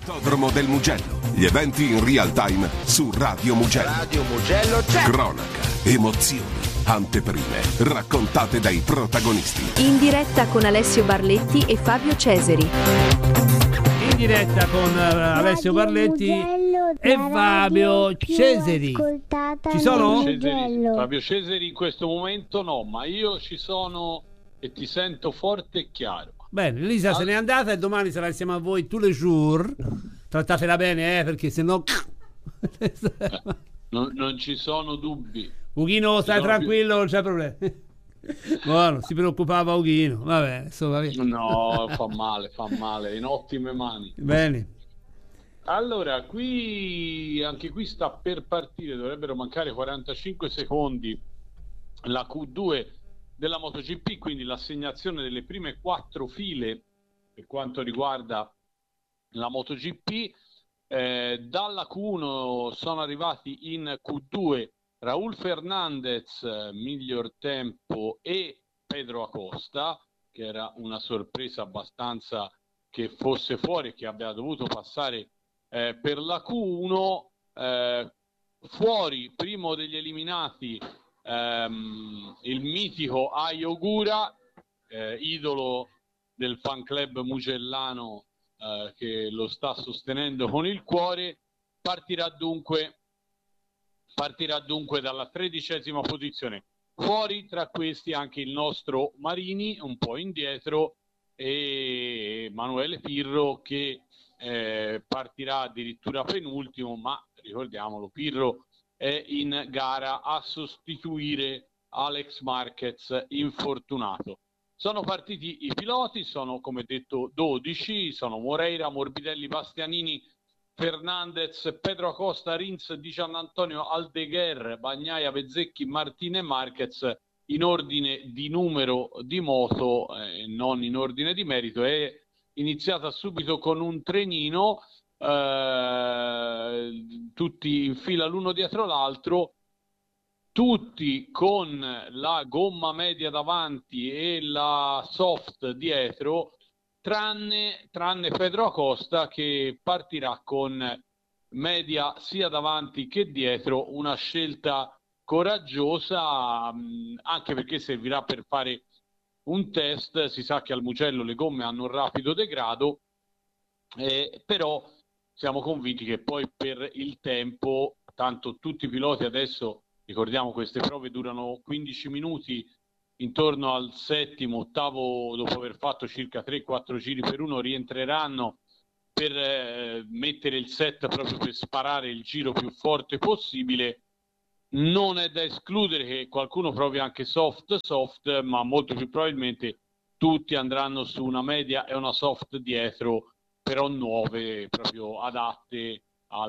Autodromo del Mugello. Gli eventi in real time su Radio Mugello. Radio Mugello c'è. Cronaca, emozioni, anteprime, raccontate dai protagonisti. In diretta con Alessio Barletti e Fabio Ceseri. In diretta con Alessio Barletti e Fabio Ceseri. Ci sono? Fabio Ceseri in questo momento no, ma io ci sono e ti sento forte e chiaro. Bene, Lisa se n'è andata e domani sarà insieme a voi tous les jours. Trattatela bene, perché sennò non ci sono dubbi. Ughino, stai tranquillo, non c'è problema. Buono, si preoccupava Ughino. Vabbè, insomma, via. No, fa male, in ottime mani. Bene. Allora, anche qui sta per partire, dovrebbero mancare 45 secondi la Q2 della MotoGP, quindi l'assegnazione delle prime 4 file per quanto riguarda la MotoGP. Dalla Q1 sono arrivati in Q2 Raúl Fernández, miglior tempo, e Pedro Acosta, che era una sorpresa abbastanza che fosse fuori e che abbia dovuto passare per la Q1. Fuori, primo degli eliminati, il mitico Ai Ogura, idolo del fan club mugellano, che lo sta sostenendo con il cuore. Partirà dunque dalla 13ª posizione. Fuori tra questi anche il nostro Marini, un po' indietro, e Emanuele Pirro, che partirà addirittura penultimo, ma ricordiamolo, Pirro è in gara a sostituire Alex Marquez infortunato. Sono partiti i piloti, sono come detto 12, sono Moreira, Morbidelli, Bastianini, Fernandez, Pedro Acosta, Rins, Di Giannantonio, Aldeguer, Bagnaia, Bezzecchi, Martinez, Marquez, in ordine di numero di moto, non in ordine di merito. È iniziata subito con un trenino, tutti in fila l'uno dietro l'altro, tutti con la gomma media davanti e la soft dietro, tranne Pedro Acosta, che partirà con media sia davanti che dietro, una scelta coraggiosa, anche perché servirà per fare un test. Si sa che al Mugello le gomme hanno un rapido degrado, però siamo convinti che poi per il tempo, tanto tutti i piloti adesso, ricordiamo, queste prove durano 15 minuti, intorno al settimo, ottavo, dopo aver fatto circa 3-4 giri per uno, rientreranno per mettere il set proprio per sparare il giro più forte possibile. Non è da escludere che qualcuno provi anche soft, ma molto più probabilmente tutti andranno su una media e una soft dietro, però nuove, proprio adatte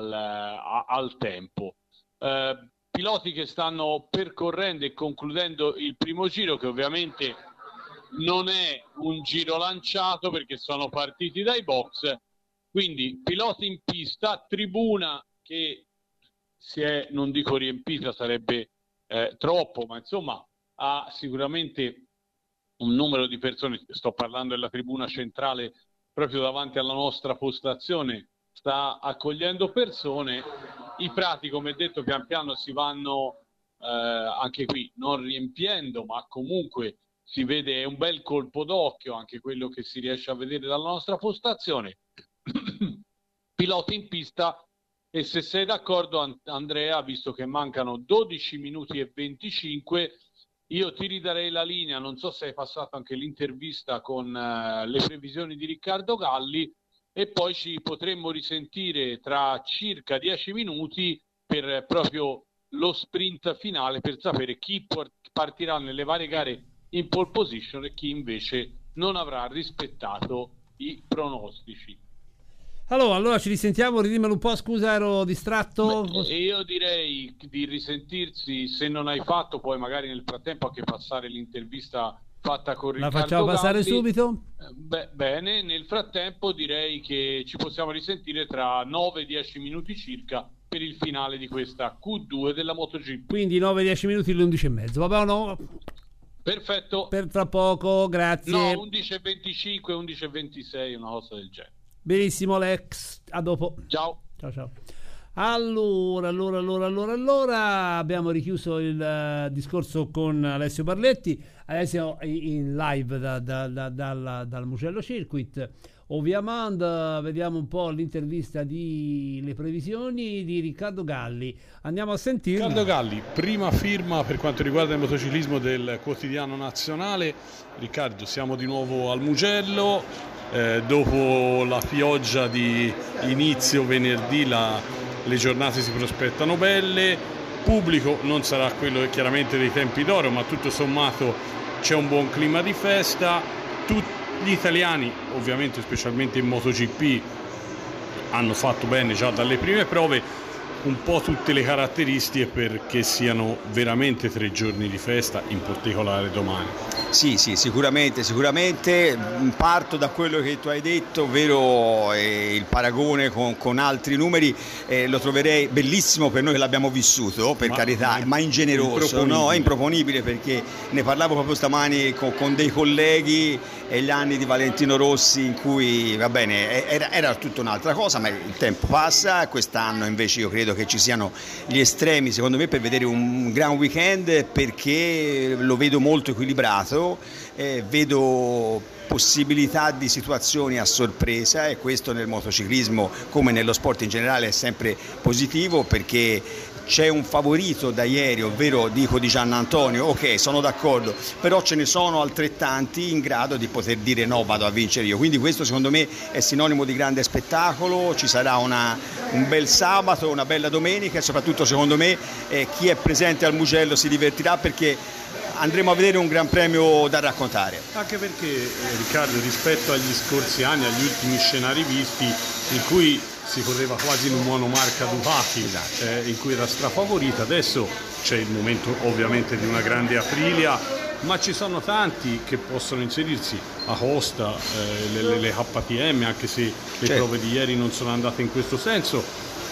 al tempo. Piloti che stanno percorrendo e concludendo il primo giro, che ovviamente non è un giro lanciato perché sono partiti dai box. Quindi piloti in pista, tribuna che si è, non dico riempita, sarebbe troppo, ma insomma ha sicuramente un numero di persone. Sto parlando della tribuna centrale proprio davanti alla nostra postazione, sta accogliendo persone. I prati, come detto, pian piano si vanno anche qui non riempiendo, ma comunque si vede un bel colpo d'occhio anche quello che si riesce a vedere dalla nostra postazione. Piloti in pista, e se sei d'accordo Andrea, visto che mancano 12 minuti e 25, io ti ridarei la linea. Non so se hai passato anche l'intervista con le previsioni di Riccardo Galli, e poi ci potremmo risentire tra circa 10 minuti per proprio lo sprint finale, per sapere chi partirà nelle varie gare in pole position e chi invece non avrà rispettato i pronostici. Allora ci risentiamo, ridimmelo un po', scusa, ero distratto. E io direi di risentirsi, se non hai fatto, poi magari nel frattempo anche passare l'intervista fatta con Riccardo La facciamo passare Galli. subito? Bene, nel frattempo direi che ci possiamo risentire tra 9-10 minuti circa per il finale di questa Q2 della MotoGP. Quindi 9-10 minuti alle 11:30, vabbè o no? Perfetto. Per tra poco, grazie. No, 11:25, 11:26, una cosa del genere. Benissimo Alex, a dopo. Ciao. Ciao. Allora, abbiamo richiuso il discorso con Alessio Barletti. Alessio in live dal Mugello Circuit. Ovviamente vediamo un po' l'intervista le previsioni di Riccardo Galli. Andiamo a sentire. Riccardo Galli, prima firma per quanto riguarda il motociclismo del quotidiano nazionale. Riccardo, siamo di nuovo al Mugello. Dopo la pioggia di inizio venerdì le giornate si prospettano belle, pubblico non sarà quello chiaramente dei tempi d'oro, ma tutto sommato c'è un buon clima di festa. Tutti gli italiani, ovviamente specialmente in MotoGP, hanno fatto bene già dalle prime prove, un po' tutte le caratteristiche perché siano veramente 3 giorni di festa, in particolare domani. Sì, sicuramente. Parto da quello che tu hai detto, ovvero il paragone con altri numeri, lo troverei bellissimo per noi che l'abbiamo vissuto, per carità, ma ingeneroso, no? È improponibile, perché ne parlavo proprio stamani con dei colleghi, e gli anni di Valentino Rossi in cui, va bene, era tutta un'altra cosa, ma il tempo passa. Quest'anno invece io credo che ci siano gli estremi, secondo me, per vedere un gran weekend, perché lo vedo molto equilibrato, vedo possibilità di situazioni a sorpresa, e questo nel motociclismo come nello sport in generale è sempre positivo, perché c'è un favorito da ieri, ovvero dico di Giannantonio, ok, sono d'accordo, però ce ne sono altrettanti in grado di poter dire no, vado a vincere io, quindi questo secondo me è sinonimo di grande spettacolo. Ci sarà un bel sabato, una bella domenica, e soprattutto secondo me chi è presente al Mugello si divertirà, perché andremo a vedere un gran premio da raccontare. Anche perché, Riccardo, rispetto agli scorsi anni, agli ultimi scenari visti, in cui si correva quasi in un monomarca Ducati, in cui era strafavorita, adesso c'è il momento ovviamente di una grande Aprilia, ma ci sono tanti che possono inserirsi, Acosta, le KTM, anche se le prove di ieri non sono andate in questo senso.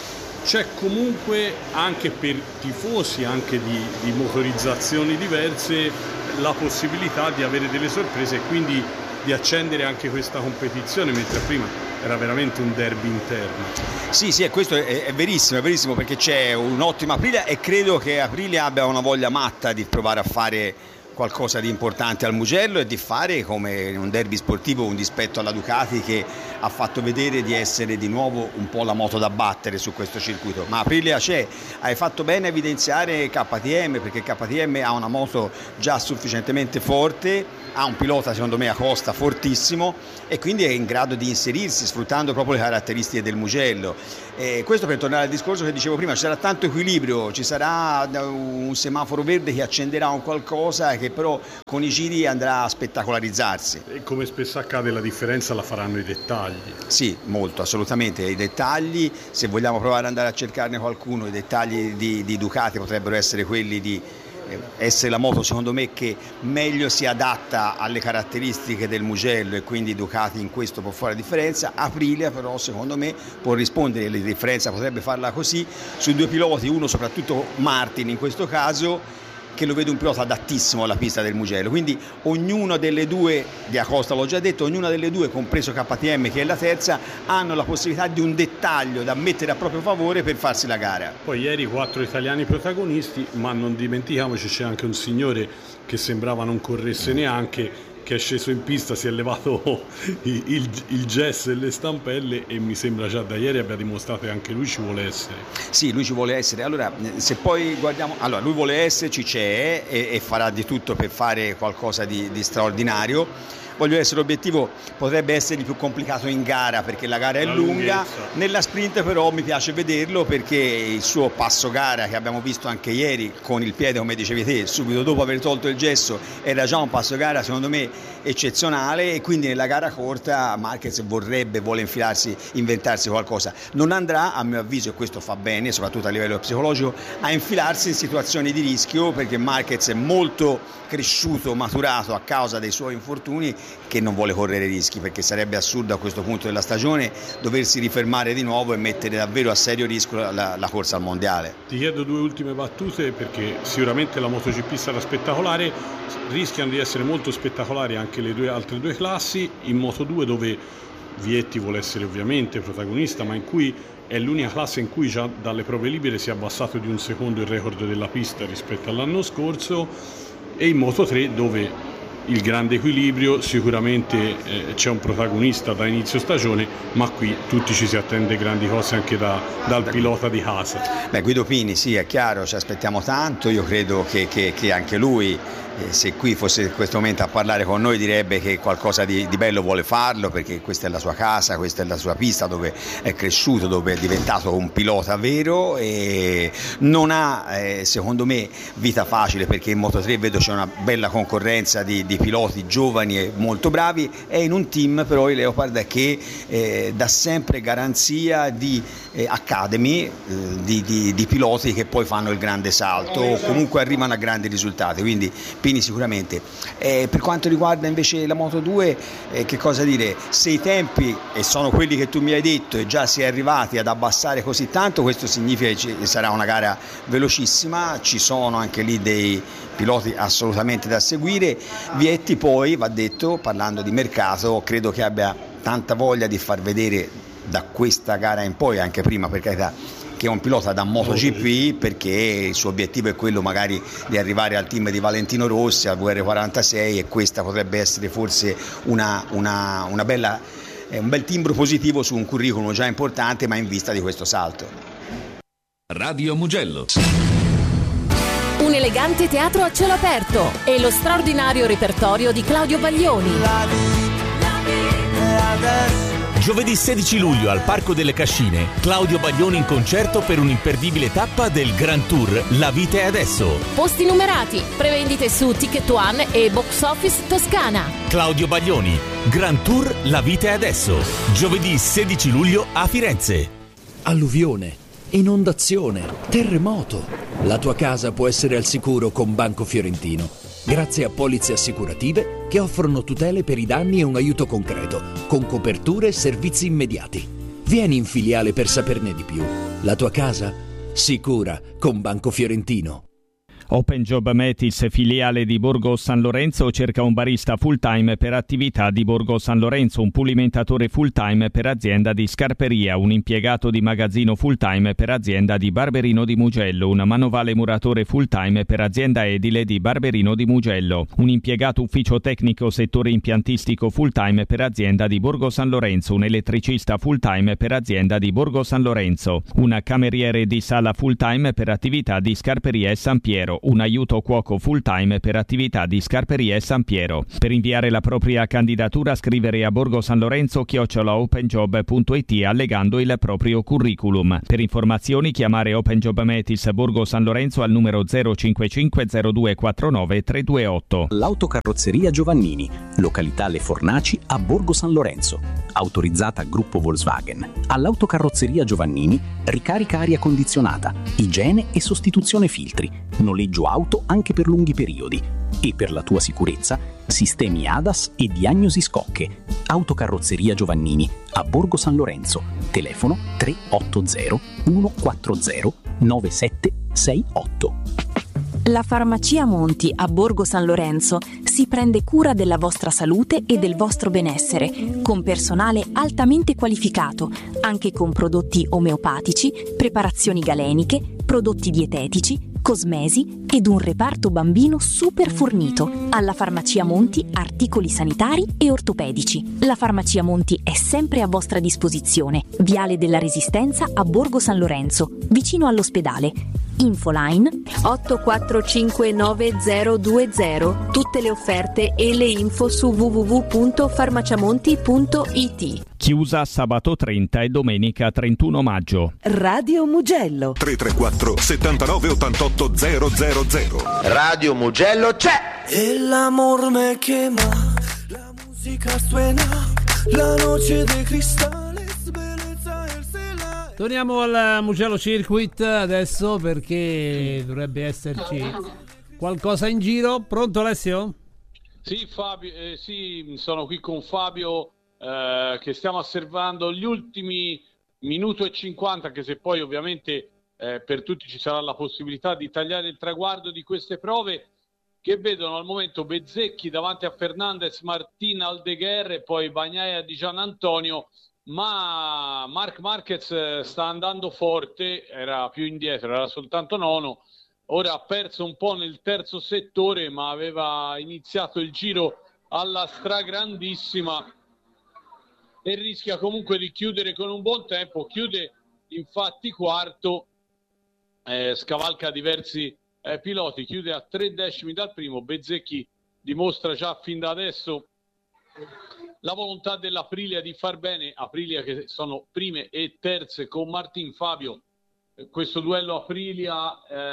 C'è comunque, anche per tifosi anche di motorizzazioni diverse, la possibilità di avere delle sorprese e quindi di accendere anche questa competizione, mentre prima era veramente un derby interno. Sì, questo è verissimo, perché c'è un'ottima Aprilia, e credo che Aprilia abbia una voglia matta di provare a fare qualcosa di importante al Mugello, e di fare come un derby sportivo un dispetto alla Ducati, che ha fatto vedere di essere di nuovo un po' la moto da battere su questo circuito. Ma Aprilia c'è, hai fatto bene a evidenziare KTM, perché KTM ha una moto già sufficientemente forte, ha un pilota secondo me Acosta fortissimo, e quindi è in grado di inserirsi sfruttando proprio le caratteristiche del Mugello. Questo per tornare al discorso che dicevo prima, ci sarà tanto equilibrio, ci sarà un semaforo verde che accenderà un qualcosa che però con i giri andrà a spettacolarizzarsi. E come spesso accade, la differenza la faranno i dettagli. Sì, molto, assolutamente. I dettagli, se vogliamo provare ad andare a cercarne qualcuno, i dettagli di Ducati potrebbero essere quelli di essere la moto secondo me che meglio si adatta alle caratteristiche del Mugello, e quindi Ducati in questo può fare la differenza. Aprilia però secondo me può rispondere, la differenza potrebbe farla così su 2 piloti, uno soprattutto Martin in questo caso, che lo vedo un pilota adattissimo alla pista del Mugello, quindi ognuna delle due, di Acosta l'ho già detto, ognuna delle due, compreso KTM che è la terza, hanno la possibilità di un dettaglio da mettere a proprio favore per farsi la gara. Poi ieri 4 italiani protagonisti, ma non dimentichiamoci c'è anche un signore che sembrava non corresse neanche, che è sceso in pista, si è levato il gesso e le stampelle, e mi sembra già da ieri abbia dimostrato che anche lui ci vuole essere. Sì, lui ci vuole essere. Allora, se poi guardiamo, allora lui vuole esserci, c'è, e farà di tutto per fare qualcosa di straordinario. Voglio essere, l'obiettivo potrebbe essere più complicato in gara, perché la gara è lunga. Nella sprint però mi piace vederlo, perché il suo passo gara che abbiamo visto anche ieri con il piede, come dicevi te, subito dopo aver tolto il gesso, era già un passo gara secondo me eccezionale, e quindi nella gara corta Marquez vuole inventarsi qualcosa. Non andrà, a mio avviso, e questo fa bene soprattutto a livello psicologico, a infilarsi in situazioni di rischio, perché Marquez è molto cresciuto, maturato a causa dei suoi infortuni, che non vuole correre rischi, perché sarebbe assurdo a questo punto della stagione doversi rifermare di nuovo e mettere davvero a serio rischio la corsa al mondiale. Ti chiedo 2 ultime battute, perché sicuramente la MotoGP sarà spettacolare, rischiano di essere molto spettacolari anche le altre 2 classi. In Moto2, dove Vietti vuole essere ovviamente protagonista, ma in cui è l'unica classe in cui già dalle prove libere si è abbassato di un secondo il record della pista rispetto all'anno scorso, e in Moto3 dove il grande equilibrio, sicuramente c'è un protagonista da inizio stagione, ma qui tutti ci si attende grandi cose anche dal pilota di casa. Guido Pini, sì, è chiaro, ci aspettiamo tanto. Io credo che anche lui, se qui fosse in questo momento a parlare con noi, direbbe che qualcosa di bello vuole farlo, perché questa è la sua casa, questa è la sua pista dove è cresciuto, dove è diventato un pilota vero, e non ha secondo me vita facile, perché in Moto3 vedo c'è una bella concorrenza di piloti giovani e molto bravi, e in un team però il Leopard che dà sempre garanzia di academy, di piloti che poi fanno il grande salto o comunque arrivano a grandi risultati, quindi Pini sicuramente. Per quanto riguarda invece la Moto2, che cosa dire? Se i tempi sono quelli che tu mi hai detto e già si è arrivati ad abbassare così tanto, questo significa che sarà una gara velocissima, ci sono anche lì dei piloti assolutamente da seguire. Vietti poi, va detto, parlando di mercato, credo che abbia tanta voglia di far vedere da questa gara in poi, anche prima per carità, che è un pilota da MotoGP, perché il suo obiettivo è quello magari di arrivare al team di Valentino Rossi, al VR46, e questa potrebbe essere forse una bella, un bel timbro positivo su un curriculum già importante, ma in vista di questo salto. Radio Mugello. Un elegante teatro a cielo aperto e lo straordinario repertorio di Claudio Baglioni. Giovedì 16 luglio al Parco delle Cascine, Claudio Baglioni in concerto per un'imperdibile tappa del Grand Tour La Vita è Adesso. Posti numerati, prevendite su Ticket One e Box Office Toscana. Claudio Baglioni, Grand Tour La Vita è Adesso, giovedì 16 luglio a Firenze. Alluvione, inondazione, terremoto. La tua casa può essere al sicuro con Banco Fiorentino, grazie a polizze assicurative che offrono tutele per i danni e un aiuto concreto, con coperture e servizi immediati. Vieni in filiale per saperne di più. La tua casa? Sicura con Banco Fiorentino. Open Job Metis, filiale di Borgo San Lorenzo, cerca un barista full time per attività di Borgo San Lorenzo, un pulimentatore full time per azienda di Scarperia, un impiegato di magazzino full time per azienda di Barberino di Mugello, un manovale muratore full time per azienda edile di Barberino di Mugello, un impiegato ufficio tecnico settore impiantistico full time per azienda di Borgo San Lorenzo, un elettricista full time per azienda di Borgo San Lorenzo, un cameriere di sala full time per attività di Scarperia e San Piero, un aiuto cuoco full time per attività di Scarperia e San Piero. Per inviare la propria candidatura scrivere a borgosanlorenzo@openjob.it allegando il proprio curriculum. Per informazioni chiamare Open Job Metis Borgo San Lorenzo al numero 055 0249 328. L'Autocarrozzeria Giovannini, località Le Fornaci a Borgo San Lorenzo. Autorizzata Gruppo Volkswagen. All'Autocarrozzeria Giovannini ricarica aria condizionata, igiene e sostituzione filtri, noleggio auto anche per lunghi periodi e per la tua sicurezza sistemi ADAS e diagnosi scocche. Autocarrozzeria Giovannini a Borgo San Lorenzo. Telefono 380 140 9768. La Farmacia Monti a Borgo San Lorenzo si prende cura della vostra salute e del vostro benessere, con personale altamente qualificato, anche con prodotti omeopatici, preparazioni galeniche, prodotti dietetici, cosmesi ed un reparto bambino super fornito. Alla Farmacia Monti articoli sanitari e ortopedici. La Farmacia Monti è sempre a vostra disposizione. Viale della Resistenza a Borgo San Lorenzo, vicino all'ospedale. Infoline 84592020. Tutte le offerte e le info su www.farmaciamonti.it. Chiusa sabato 30 e domenica 31 maggio. Radio Mugello 334 79 88 000. Radio Mugello c'è. El amor me quema, la musica suena, la noche de cristales, bellezza el cielo. Torniamo al Mugello Circuit adesso, perché dovrebbe esserci qualcosa in giro. Pronto Alessio? Sì Fabio, sì, sono qui con Fabio che stiamo osservando gli ultimi minuto e 50, anche se poi ovviamente per tutti ci sarà la possibilità di tagliare il traguardo di queste prove che vedono al momento Bezzecchi davanti a Fernandez, Martin, Aldeguer e poi Bagnaia di Giannantonio, ma Marc Marquez sta andando forte, era più indietro, era soltanto nono, ora ha perso un po' nel terzo settore, ma aveva iniziato il giro alla stragrandissima e rischia comunque di chiudere con un buon tempo. Chiude infatti quarto, scavalca diversi piloti, chiude a 3 decimi dal primo. Bezzecchi dimostra già fin da adesso la volontà dell'Aprilia di far bene, Aprilia che sono prime e terze con Martin Fabio. Questo duello Aprilia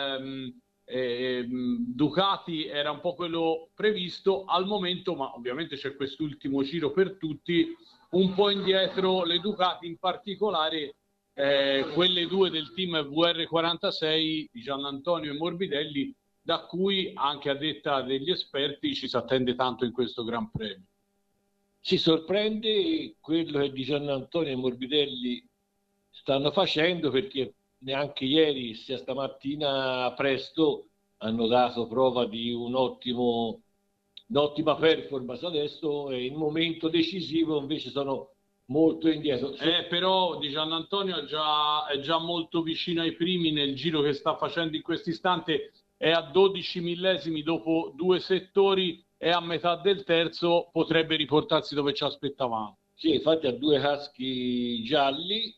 Ducati era un po' quello previsto al momento, ma ovviamente c'è quest'ultimo giro per tutti, un po' indietro le Ducati, in particolare quelle due del team VR46 di Giannantonio e Morbidelli, da cui anche a detta degli esperti ci si attende tanto in questo Gran Premio. Ci sorprende quello che di Giannantonio e Morbidelli stanno facendo, perché neanche ieri, sia stamattina presto, hanno dato prova di un'ottima performance. Adesso è il momento decisivo, invece sono molto indietro. Però Di Giannantonio è già molto vicino ai primi nel giro che sta facendo in questo istante, è a 12 millesimi dopo 2 settori, è a metà del terzo, potrebbe riportarsi dove ci aspettavamo. Sì, infatti ha 2 caschi gialli,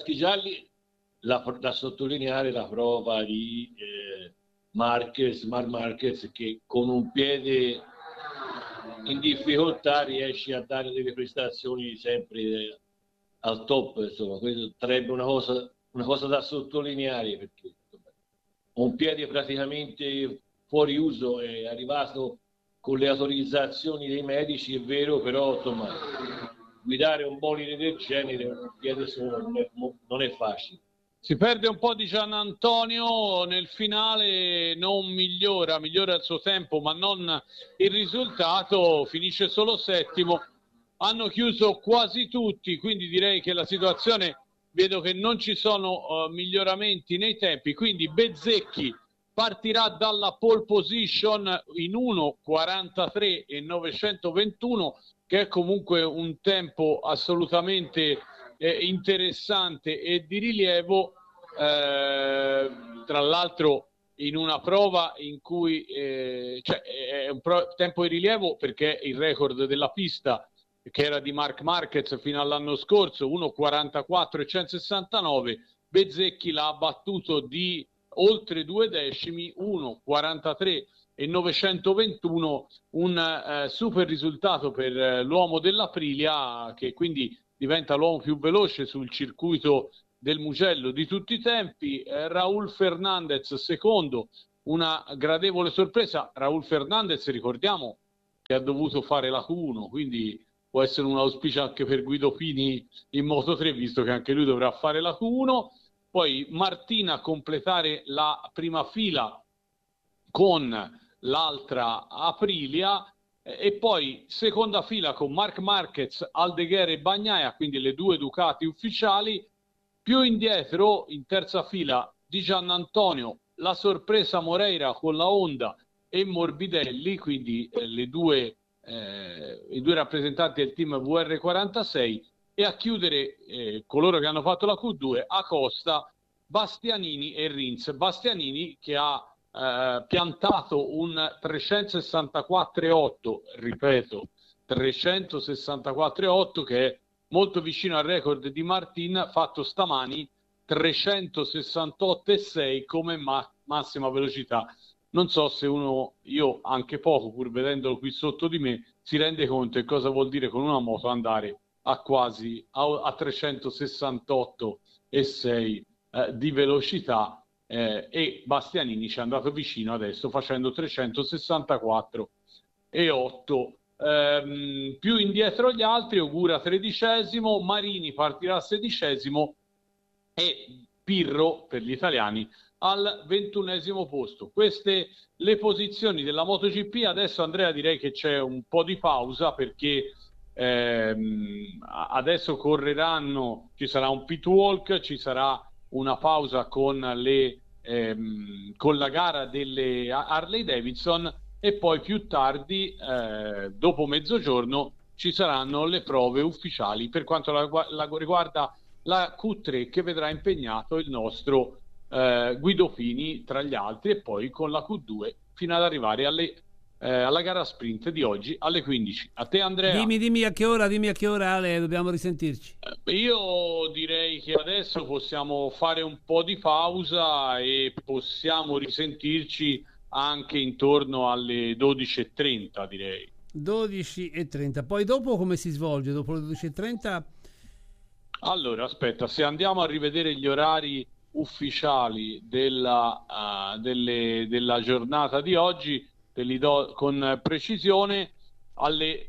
da sottolineare la prova di Marc Marquez, che con un piede in difficoltà riesce a dare delle prestazioni sempre al top. Insomma, questo sarebbe una cosa da sottolineare, perché un piede praticamente fuori uso, è arrivato con le autorizzazioni dei medici, è vero, però insomma, guidare un bolide del genere un piede solo non è facile. Si perde un po' di Giannantonio nel finale, non migliora il suo tempo, ma non il risultato, finisce solo settimo. Hanno chiuso quasi tutti, quindi direi che la situazione, vedo che non ci sono miglioramenti nei tempi, quindi Bezzecchi partirà dalla pole position in 1:43 e 921, che è comunque un tempo assolutamente interessante e di rilievo, tra l'altro in una prova in cui è un tempo di rilievo perché il record della pista, che era di Marc Marquez fino all'anno scorso, 1:44 e 169, Bezzecchi l'ha battuto di oltre 2 decimi, 1:43 e 921, un super risultato per l'uomo dell'Aprilia, che quindi diventa l'uomo più veloce sul circuito del Mugello di tutti i tempi. Raúl Fernández secondo, una gradevole sorpresa. Raúl Fernández, ricordiamo che ha dovuto fare la Q1, quindi può essere un auspicio anche per Guido Pini in Moto3, visto che anche lui dovrà fare la Q1. Poi Martina a completare la prima fila con l'altra Aprilia, e poi seconda fila con Marc Marquez, Aldeguer e Bagnaia, quindi le 2 Ducati ufficiali. Più indietro, in terza fila, Di Giannantonio, la sorpresa Moreira con la Honda e Morbidelli, quindi i due rappresentanti del team VR46, e a chiudere coloro che hanno fatto la Q2, Acosta, Bastianini e Rins. Bastianini che ha piantato un 364,8, ripeto 364,8, che è molto vicino al record di Martin fatto stamani, 368,6 come massima velocità. Non so se io anche poco, pur vedendolo qui sotto di me, si rende conto di cosa vuol dire con una moto andare a quasi a 368,6 di velocità, e Bastianini ci è andato vicino adesso facendo 364,8. Più indietro gli altri, Ogura 13°, Marini partirà 16° e Pirro per gli italiani al 21° posto. Queste le posizioni della MotoGP. Adesso, Andrea, direi che c'è un po' di pausa, perché adesso correranno, ci sarà un pit walk, ci sarà una pausa con la gara delle Harley Davidson, e poi più tardi, dopo mezzogiorno, ci saranno le prove ufficiali per quanto riguarda la Q3, che vedrà impegnato il nostro Guido Fini tra gli altri, e poi con la Q2 fino ad arrivare alla gara sprint di oggi alle 15. A te, Andrea. Dimmi a che ora, Ale, dobbiamo risentirci. Io direi che adesso possiamo fare un po' di pausa e possiamo risentirci anche intorno alle 12:30, direi. 12:30. Poi dopo come si svolge? Dopo le 12:30? Allora, aspetta, se andiamo a rivedere gli orari ufficiali della giornata di oggi, te li do con precisione. Alle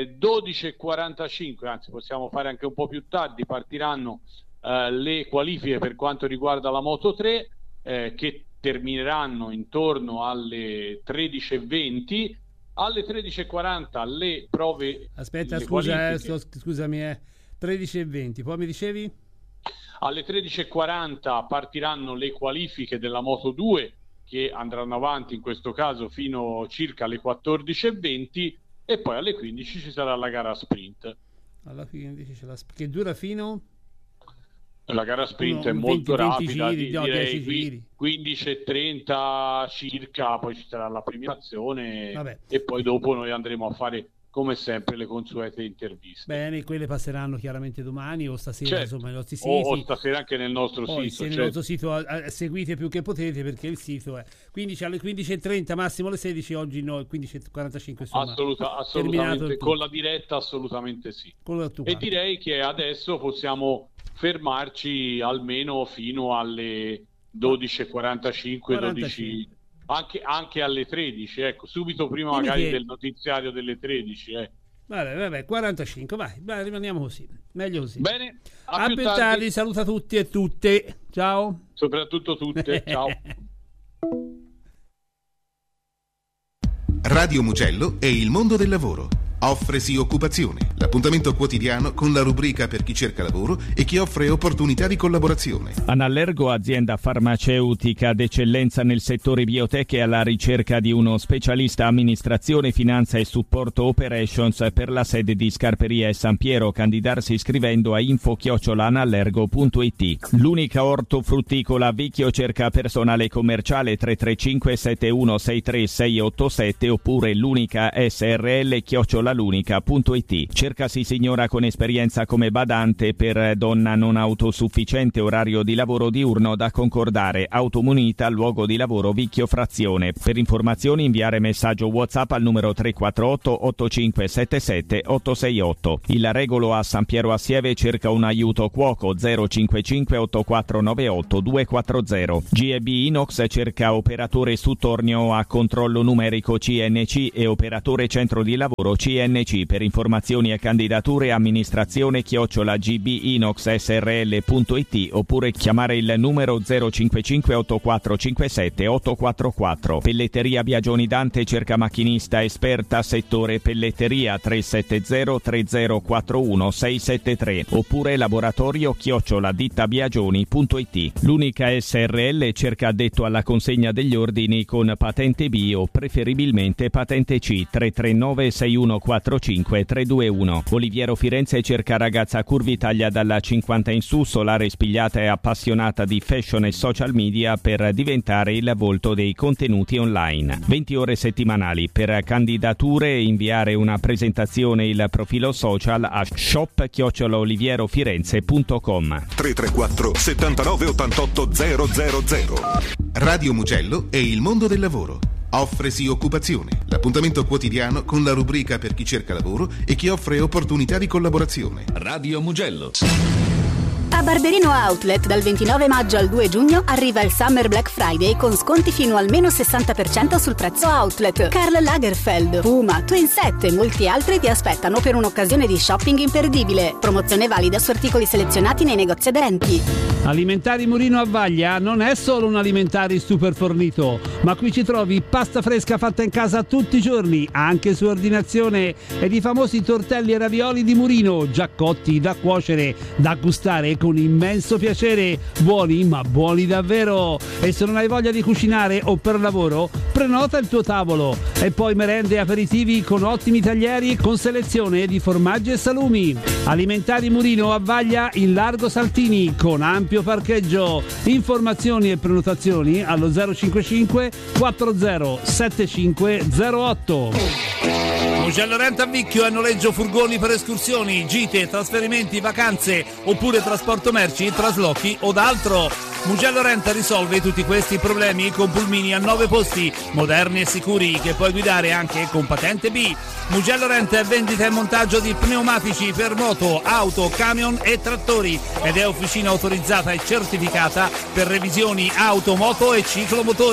12:45, anzi possiamo fare anche un po' più tardi, partiranno le qualifiche per quanto riguarda la Moto 3, che termineranno intorno alle 13:20. Alle 13:40 le prove. Aspetta, scusami, 13:20, poi mi dicevi? Alle 13:40 partiranno le qualifiche della Moto 2, che andranno avanti in questo caso fino circa alle 14:20, e poi alle 15 ci sarà la gara sprint. Alla 15 che dura fino? La gara sprint è molto rapida, direi 15:30 circa, poi ci sarà la premiazione. Vabbè. E poi dopo noi andremo a fare come sempre le consuete interviste. Bene, quelle passeranno chiaramente domani o stasera, certo. Insomma, nei nostri siti. O stasera anche nel nostro poi, sito. Se nel nostro sito seguite più che potete, perché il sito è 15 alle 15:30, massimo alle 16, oggi no, 15:45. Assolutamente, con la diretta assolutamente sì. E direi che adesso possiamo fermarci almeno fino alle 12:45, 12, anche alle 13, ecco, subito prima magari del notiziario delle 13. Vabbè, 45, vai, rimaniamo così, meglio così. Bene, a più tardi, saluta tutti e tutte, ciao. Soprattutto tutte, ciao. Radio Mugello e il mondo del lavoro. Offresi occupazione, l'appuntamento quotidiano con la rubrica per chi cerca lavoro e chi offre opportunità di collaborazione. Anallergo, azienda farmaceutica d'eccellenza nel settore biotech, e alla ricerca di uno specialista amministrazione, finanza e supporto operations per la sede di Scarperia e San Piero. Candidarsi scrivendo a info@anallergo.it. L'unica ortofrutticola Vicchio cerca personale commerciale 335 7163 687 oppure l'unica SRL@lunica.it. Cercasi signora con esperienza come badante per donna non autosufficiente, orario di lavoro diurno da concordare, automunita, luogo di lavoro Vicchio Frazione. Per informazioni inviare messaggio WhatsApp al numero 348 8577 868. Il Regolo a San Piero Assieve cerca un aiuto cuoco 055 8498 240. GEB Inox cerca operatore su tornio a controllo numerico CNC e operatore centro di lavoro CNC. Per informazioni e candidature amministrazione@gbinoxsrl.it oppure chiamare il numero 055 8457 844. Pelletteria Biagioni Dante cerca macchinista esperta settore pelletteria 370 3041 673 oppure laboratorio@dittabiagioni.it. L'unica SRL cerca addetto alla consegna degli ordini con patente B o preferibilmente patente C 339 6145 321. Oliviero Firenze cerca ragazza curvitaglia dalla 50 in su, solare, spigliata e appassionata di fashion e social media per diventare il volto dei contenuti online. 20 ore settimanali. Per candidature inviare una presentazione, il profilo social a shop@olivierofirenze.com. 334 79 88 000. Radio Mugello e il mondo del lavoro. Offresi occupazione, l'appuntamento quotidiano con la rubrica per chi cerca lavoro e chi offre opportunità di collaborazione. Radio Mugello. A Barberino Outlet dal 29 maggio al 2 giugno arriva il Summer Black Friday con sconti fino al meno 60% sul prezzo outlet. Karl Lagerfeld, Puma, Twin Set e molti altri ti aspettano per un'occasione di shopping imperdibile. Promozione valida su articoli selezionati nei negozi aderenti. Alimentari Murino a Vaglia non è solo un alimentari super fornito, ma qui ci trovi pasta fresca fatta in casa tutti i giorni, anche su ordinazione, ed i famosi tortelli e ravioli di Murino, già cotti, da cuocere, da gustare con immenso piacere. Buoni, ma buoni davvero. E se non hai voglia di cucinare o per lavoro, prenota il tuo tavolo. E poi merende e aperitivi con ottimi taglieri con selezione di formaggi e salumi. Alimentari Murino a Vaglia in Largo Saltini con ampio parcheggio. Informazioni e prenotazioni allo 055 40 7508. Mugello Rent a Vicchio è noleggio furgoni per escursioni, gite, trasferimenti, vacanze oppure trasporto merci, traslochi o d'altro. Mugello Rent risolve tutti questi problemi con pulmini a 9 posti, moderni e sicuri, che puoi guidare anche con patente B. Mugello Rent è vendita e montaggio di pneumatici per moto, auto, camion e trattori ed è officina autorizzata e certificata per revisioni auto, moto e ciclomotori.